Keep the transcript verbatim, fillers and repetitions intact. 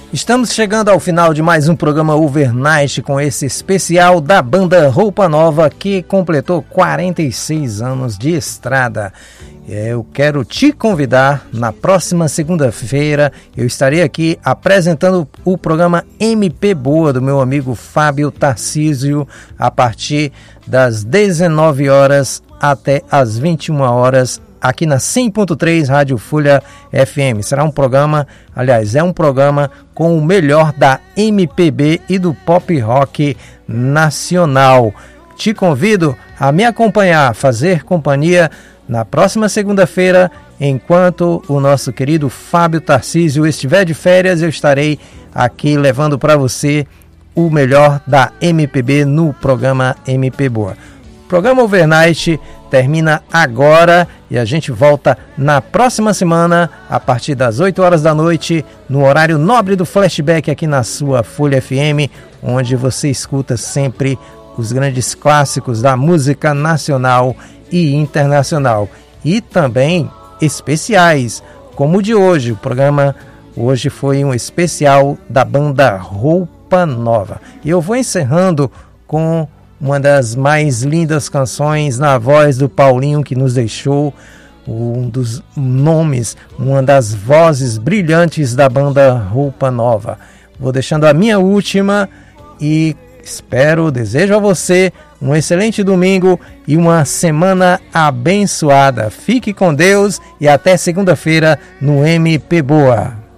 Estamos chegando ao final de mais um programa Overnight com esse especial da banda Roupa Nova que completou quarenta e seis anos de estrada. Eu quero te convidar, na próxima segunda-feira eu estarei aqui apresentando o programa M P Boa do meu amigo Fábio Tarcísio a partir das dezenove horas até as vinte e uma horas aqui na cem ponto três Rádio Folha F M. Será um programa, aliás, é um programa com o melhor da M P B e do pop rock nacional. Te convido a me acompanhar, fazer companhia na próxima segunda-feira, enquanto o nosso querido Fábio Tarcísio estiver de férias, eu estarei aqui levando para você o melhor da M P B no programa M P Boa. O programa Overnight termina agora e a gente volta na próxima semana a partir das oito horas da noite no horário nobre do Flashback aqui na sua Folha F M, onde você escuta sempre os grandes clássicos da música nacional e internacional e também especiais, como o de hoje. O programa hoje foi um especial da banda Roupa Nova. E eu vou encerrando com uma das mais lindas canções na voz do Paulinho, que nos deixou, um dos nomes, uma das vozes brilhantes da banda Roupa Nova. Vou deixando a minha última e espero, desejo a você um excelente domingo e uma semana abençoada. Fique com Deus e até segunda-feira no M P Boa.